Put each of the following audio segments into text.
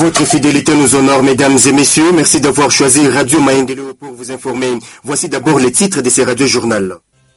Votre fidélité nous honore, mesdames et messieurs. Merci d'avoir choisi Radio Maendeleo pour vous informer. Voici d'abord les titres de ces radio-journal.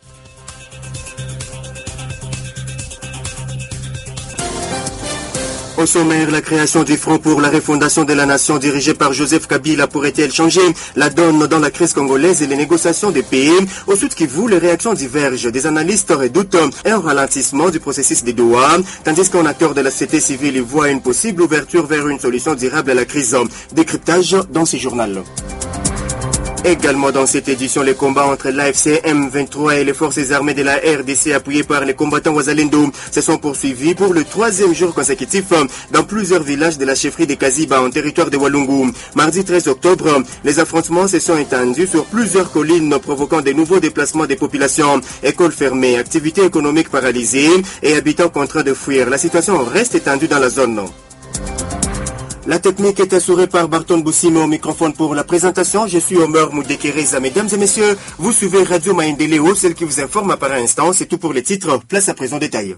Au sommaire, la création du Front pour la refondation de la nation dirigé par Joseph Kabila pourrait-elle changer la donne dans la crise congolaise et les négociations des pays? Au Sud Kivu, les réactions divergent. Des analystes redoutent un ralentissement du processus des Doha, tandis qu'un acteur de la société civile y voit une possible ouverture vers une solution durable à la crise. Décryptage dans ce journal. Également dans cette édition, les combats entre l'AFC M23 et les forces armées de la RDC appuyées par les combattants Wazalendo se sont poursuivis pour le troisième jour consécutif dans plusieurs villages de la chefferie de Kaziba en territoire de Walungu. Mardi 13 octobre, les affrontements se sont étendus sur plusieurs collines provoquant de nouveaux déplacements des populations. Écoles fermées, activités économiques paralysées et habitants contraints de fuir. La situation reste étendue dans la zone. La technique est assurée par Barton Boussimo au microphone pour la présentation. Je suis Omer Moudekereza. Mesdames et messieurs, vous suivez Radio Maendeleo, celle qui vous informe à par instant. C'est tout pour les titres. Place à présent détail.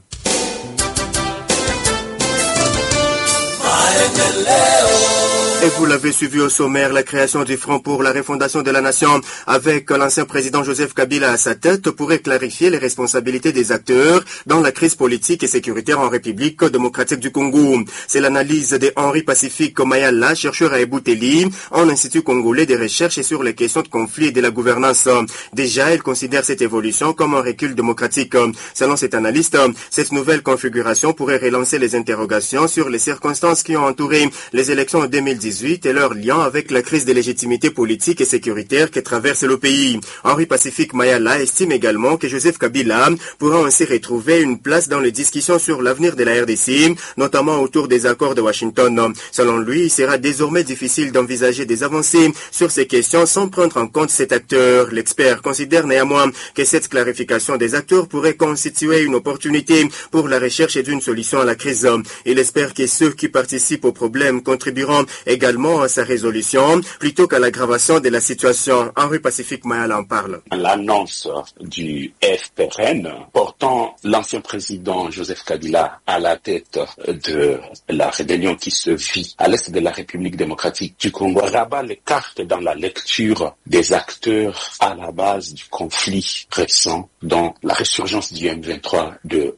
Et vous l'avez suivi au sommaire, la création du Front pour la refondation de la nation avec l'ancien président Joseph Kabila à sa tête pourrait clarifier les responsabilités des acteurs dans la crise politique et sécuritaire en République démocratique du Congo. C'est l'analyse de Henri Pacifique Mayala, chercheur à Ebouteli, en Institut congolais de recherche sur les questions de conflit et de la gouvernance. Déjà, il considère cette évolution comme un recul démocratique. Selon cet analyste, cette nouvelle configuration pourrait relancer les interrogations sur les circonstances qui ont entouré les élections en 2018 et leur lien avec la crise de légitimité politique et sécuritaire que traverse le pays. Henri Pacifique Mayala estime également que Joseph Kabila pourra ainsi retrouver une place dans les discussions sur l'avenir de la RDC, notamment autour des accords de Washington. Selon lui, il sera désormais difficile d'envisager des avancées sur ces questions sans prendre en compte cet acteur. L'expert considère néanmoins que cette clarification des acteurs pourrait constituer une opportunité pour la recherche d'une solution à la crise. Il espère que ceux qui participent au problème contribueront également à sa résolution, plutôt qu'à l'aggravation de la situation. Henri Pacifique Mayala en parle. L'annonce du FPRN portant l'ancien président Joseph Kabila à la tête de la rébellion qui se vit à l'est de la République démocratique du Congo rabat les cartes dans la lecture des acteurs à la base du conflit récent dans la résurgence du M23 de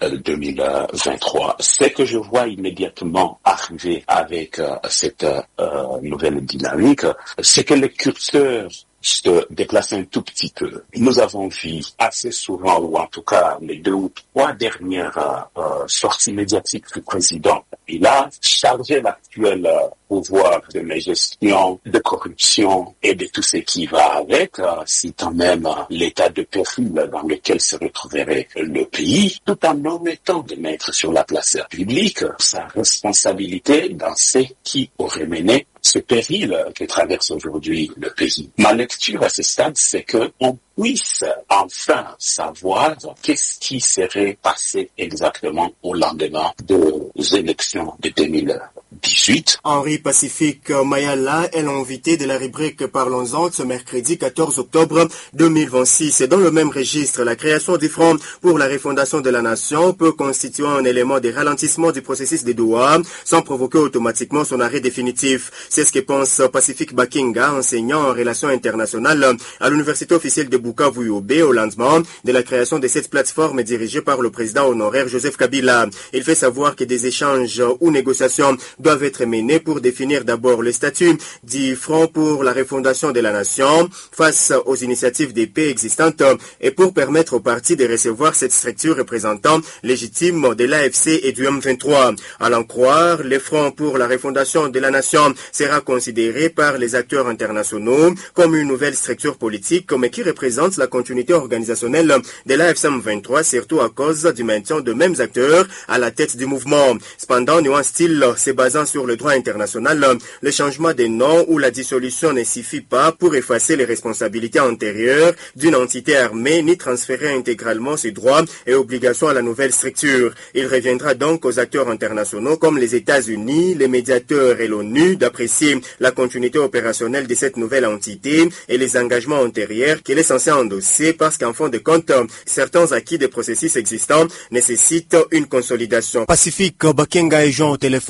2023. Ce que je vois immédiatement arriver avec cette nouvelle dynamique, c'est que les curseurs se déplacer un tout petit peu. Nous avons vu assez souvent, ou en tout cas les 2 ou 3 dernières sorties médiatiques du président. Il a chargé l'actuel pouvoir de la gestion, de corruption et de tout ce qui va avec, citant même l'état de péril dans lequel se retrouverait le pays, tout en omettant de mettre sur la place publique sa responsabilité dans ce qui aurait mené ce péril que traverse aujourd'hui le pays. Ma lecture à ce stade, c'est que on puisse enfin savoir qu'est-ce qui serait passé exactement au lendemain des élections de 2018. Henri Pacifique Mayala est l'invité de la rubrique Parlons-en ce mercredi 14 octobre 2026. Et dans le même registre, la création du Front pour la refondation de la nation peut constituer un élément de ralentissement du processus de Doha sans provoquer automatiquement son arrêt définitif. C'est ce que pense Pacifique Bakinga, enseignant en relations internationales à l'université officielle de Bukavu-Yobe au lendemain de la création de cette plateforme dirigée par le président honoraire Joseph Kabila. Il fait savoir que des échanges ou négociations doivent être menés pour définir d'abord le statut du Front pour la refondation de la nation face aux initiatives des paix existantes et pour permettre aux partis de recevoir cette structure représentant légitime de l'AFC et du M23. À l'en croire, le Front pour la refondation de la nation sera considéré par les acteurs internationaux comme une nouvelle structure politique mais qui représente la continuité organisationnelle de l'AFC M23, surtout à cause du maintien de mêmes acteurs à la tête du mouvement. Cependant, nuance-t-il, se basant sur le droit international, le changement des noms ou la dissolution ne suffit pas pour effacer les responsabilités antérieures d'une entité armée ni transférer intégralement ses droits et obligations à la nouvelle structure. Il reviendra donc aux acteurs internationaux comme les États-Unis, les médiateurs et l'ONU d'apprécier la continuité opérationnelle de cette nouvelle entité et les engagements antérieurs qu'elle est censée endosser parce qu'en fin de compte, certains acquis des processus existants nécessitent une consolidation. Pacifique Bakenga est joint au téléphone par notre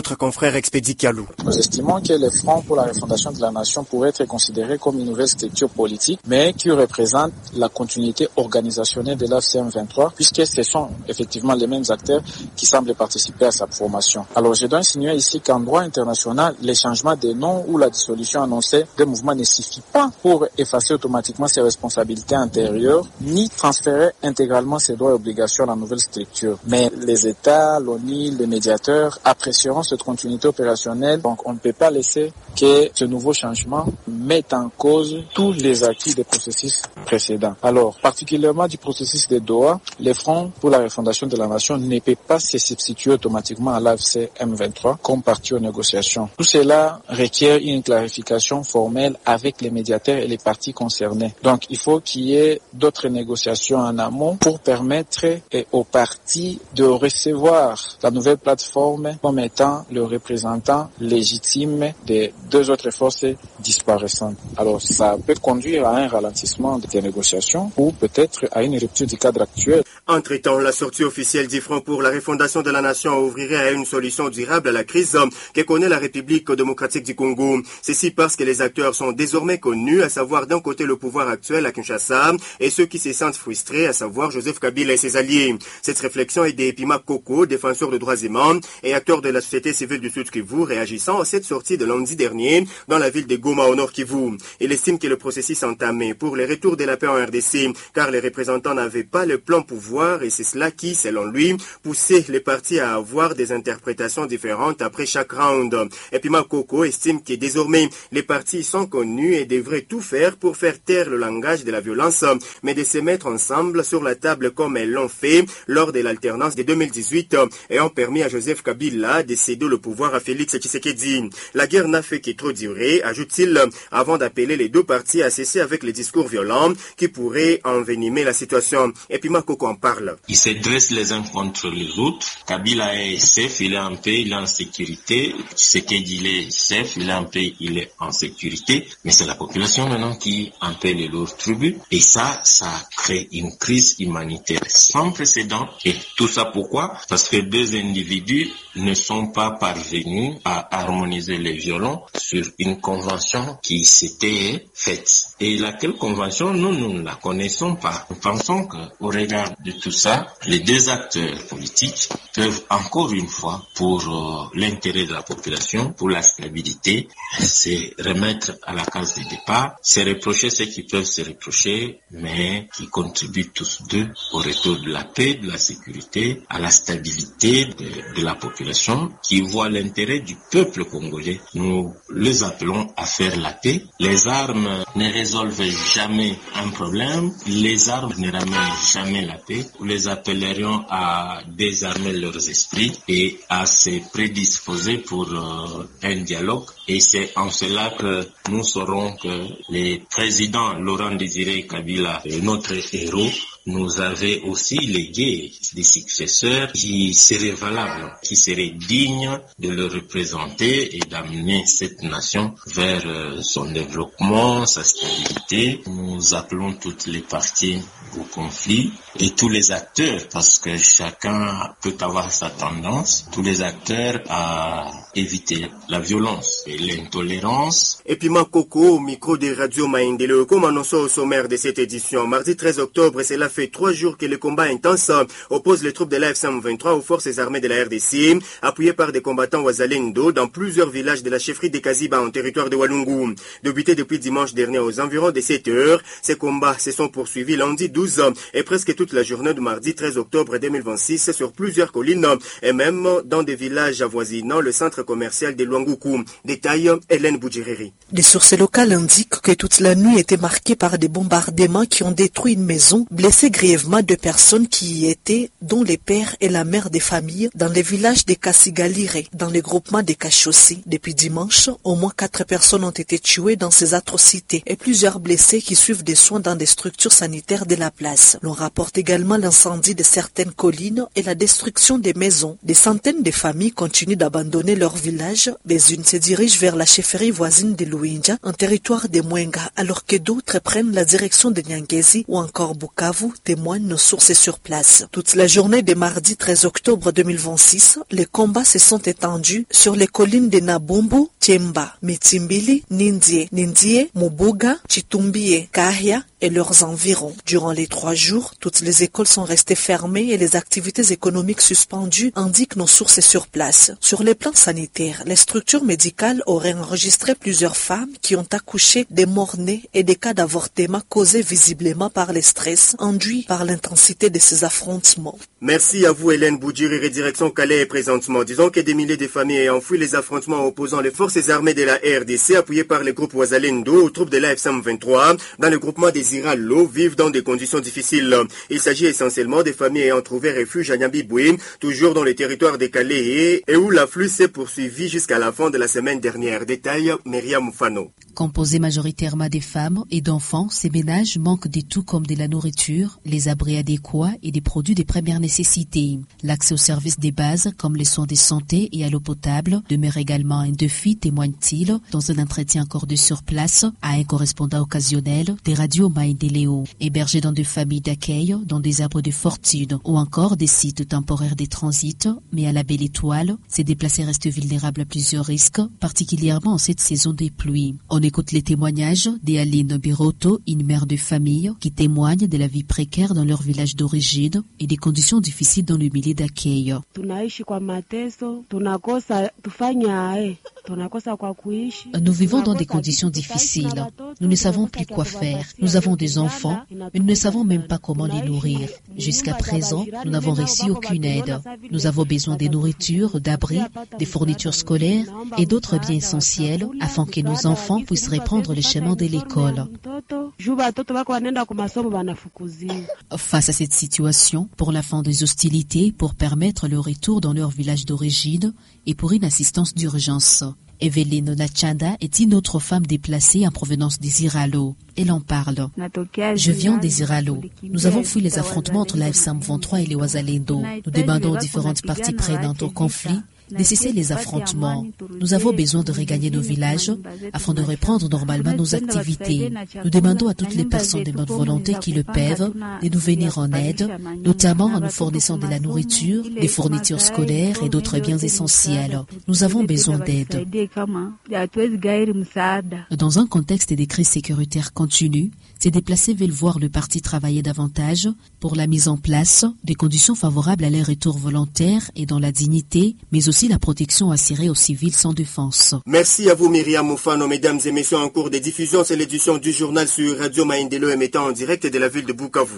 notre confrère Expédit Kialou. Nous estimons que le Front pour la refondation de la nation pourrait être considéré comme une nouvelle structure politique, mais qui représente la continuité organisationnelle de l'AFC M23, puisque ce sont effectivement les mêmes acteurs qui semblent participer à sa formation. Alors je dois insinuer ici qu'en droit international, les changements de nom ou la dissolution annoncée des mouvements ne suffit pas pour effacer automatiquement ses responsabilités antérieures, ni transférer intégralement ses droits et obligations à la nouvelle structure. Mais les États, l'ONU, les médiateurs apprécieront cette continuité opérationnelle, donc on ne peut pas laisser que ce nouveau changement mette en cause tous les acquis des processus précédents. Alors, particulièrement du processus de Doha, le Front pour la refondation de la nation ne peut pas se substituer automatiquement à l'AFC M23 comme partie aux négociations. Tout cela requiert une clarification formelle avec les médiateurs et les parties concernées. Donc, il faut qu'il y ait d'autres négociations en amont pour permettre aux parties de recevoir la nouvelle plateforme comme étant le représentant légitime des deux autres forces disparaissantes. Alors, ça peut conduire à un ralentissement des négociations ou peut-être à une rupture du cadre actuel. Entre-temps, la sortie officielle du Front pour la refondation de la nation ouvrirait à une solution durable à la crise que connaît la République démocratique du Congo. Ceci parce que les acteurs sont désormais connus, à savoir d'un côté le pouvoir actuel à Kinshasa et ceux qui se sentent frustrés, à savoir Joseph Kabila et ses alliés. Cette réflexion est d'Epima Koko, défenseur de droits humains et acteur de la société civile du Sud Kivu, réagissant à cette sortie de lundi dernier dans la ville de Goma au Nord Kivu. Il estime que le processus entamé pour le retour de la paix en RDC, car les représentants n'avaient pas le plan pouvoir et c'est cela qui, selon lui, poussait les partis à avoir des interprétations différentes après chaque round. Epima Koko estime que désormais les partis sont connus et devraient tout faire pour faire taire le langage de la violence, mais de se mettre ensemble sur la table comme elles l'ont fait lors de l'alternance de 2018 et ont permis à Joseph Kabila de céder le pouvoir à Félix Tshisekedi. La guerre n'a fait que trop durer, ajoute-t-il, avant d'appeler les deux partis à cesser avec les discours violents qui pourraient envenimer la situation. Epima Koko en parle. Ils se dressent les uns contre les autres. Kabila est safe, il est en paix, il est en sécurité. Tshisekedi, il est safe, il est en paix, il est en sécurité. Mais c'est la population maintenant qui en paie les lourds tributs. Et ça crée une crise humanitaire sans précédent. Et tout ça pourquoi? Parce que deux individus ne sont pas parvenus à harmoniser les violons sur une convention qui s'était faite. Et laquelle convention, nous ne la connaissons pas. Nous pensons qu'au regard de tout ça, les deux acteurs politiques peuvent encore une fois, pour l'intérêt de la population, pour la stabilité, se remettre à la case de départ, se reprocher ce qu'ils peuvent se reprocher, mais qui contribuent tous deux au retour de la paix, de la sécurité, à la stabilité de la population, qui voit l'intérêt du peuple congolais. Nous les appelons à faire la paix. Les armes ne résolvent jamais un problème. Les armes ne ramènent jamais la paix. Nous les appellerions à désarmer leurs esprits et à se prédisposer pour un dialogue. Et c'est en cela que nous saurons que le président Laurent Désiré Kabila, notre héros, nous avait aussi légué des successeurs qui seraient valables, qui seraient dignes de le représenter et d'amener cette nation vers son développement, sa stabilité. Nous appelons toutes les parties au conflit et tous les acteurs, parce que chacun peut avoir sa tendance, tous les acteurs à éviter la violence et l'intolérance. Epima Koko au micro des radios Maendeleo, comme annoncé au sommaire de cette édition. Mardi 13 octobre, cela fait 3 jours que le combat intense oppose les troupes de l'AFC M23 aux forces armées de la RDC, appuyées par des combattants Wazalendo dans plusieurs villages de la chefferie de Kaziba en territoire de Walungu. Débuté depuis dimanche dernier aux environs de 7 heures, ces combats se sont poursuivis lundi 12 et presque toute la journée de mardi 13 octobre 2026 sur plusieurs collines et même dans des villages avoisinant le centre commercial de Luanguku. Détail, Hélène Boudjiriri. Des sources locales indiquent que toute la nuit était marquée par des bombardements qui ont détruit une maison, blessé grièvement 2 personnes qui y étaient, dont les pères et la mère des familles, dans les villages de Kassigalire, dans les groupements de Kachossi. Depuis dimanche, au moins 4 personnes ont été tuées dans ces atrocités et plusieurs blessés qui suivent des soins dans des structures sanitaires de la place. L'on rapporte également l'incendie de certaines collines et la destruction des maisons. Des centaines de familles continuent d'abandonner leur leur village, les unes se dirigent vers la chefferie voisine de Luinja, en territoire de Mwenga, alors que d'autres prennent la direction de Nyangezi ou encore Bukavu, témoignent nos sources sur place. Toute la journée de mardi 13 octobre 2026, les combats se sont étendus sur les collines de Nabumbu, Tiemba, Mitimbili, Nindie, Mubuga, Chitumbie, Kahia et leurs environs. Durant les 3 jours, toutes les écoles sont restées fermées et les activités économiques suspendues, indiquent nos sources sur place. Sur les plans sanitaires, les structures médicales auraient enregistré plusieurs femmes qui ont accouché des morts-nés et des cas d'avortement causés visiblement par le stress induit par l'intensité de ces affrontements. Merci à vous Hélène Boudjiri, redirection Calais et présentement. Disons que des milliers de familles ayant fui les affrontements opposant les forces armées de la RDC appuyées par les groupes Ouazalendo aux troupes de la FCM23 dans le groupement des Iralo vivent dans des conditions difficiles. Il s'agit essentiellement des familles ayant trouvé refuge à Nyambiboué, toujours dans le territoire de Calais et où l'afflux s'est poursuivi jusqu'à la fin de la semaine dernière. Détail, Myriam Moufano. Composé majoritairement des femmes et d'enfants, ces ménages manquent de tout comme de la nourriture, les abris adéquats et des produits de première nécessité. L'accès aux services des bases, comme les soins de santé et à l'eau potable, demeure également un défi, témoigne-t-il, dans un entretien accordé sur place à un correspondant occasionnel des radios Maïdéléo. Hébergés dans des familles d'accueil, dans des arbres de fortune ou encore des sites temporaires de transit, mais à la belle étoile, ces déplacés restent vulnérables à plusieurs risques, particulièrement en cette saison des pluies. On écoute les témoignages d'Aline Biroto, une mère de famille, qui témoigne de la vie précaire dans leur village d'origine et des conditions difficiles dans le milieu d'accueil. Nous vivons dans des conditions difficiles. Nous ne savons plus quoi faire. Nous avons des enfants, mais nous ne savons même pas comment les nourrir. Jusqu'à présent, nous n'avons reçu aucune aide. Nous avons besoin de nourriture, d'abris, des fournitures scolaires et d'autres biens essentiels afin que nos enfants puissent reprendre le chemin de l'école. Face à cette situation, pour la fin des hostilités, pour permettre le retour dans leur village d'origine et pour une assistance d'urgence, Eveline Nachanda est une autre femme déplacée en provenance des Iralo. Elle en parle. Je viens des Iralo. Nous avons fui les affrontements entre la FCM23 et les Ouazalendo. Nous demandons aux différentes parties prenantes au conflit de cesser les affrontements. Nous avons besoin de regagner nos villages afin de reprendre normalement nos activités. Nous demandons à toutes les personnes de bonne volonté qui le peuvent de nous venir en aide, notamment en nous fournissant de la nourriture, des fournitures scolaires et d'autres biens essentiels. Nous avons besoin d'aide. Dans un contexte de crise sécuritaire continue, ces déplacés veulent voir le parti travailler davantage pour la mise en place des conditions favorables à leur retour volontaire et dans la dignité, mais aussi la protection assurée aux civils sans défense. Merci à vous Myriam Moufano. Mesdames et messieurs, en cours de diffusion, c'est l'édition du journal sur Radio Maïndelo émettant en direct de la ville de Bukavu.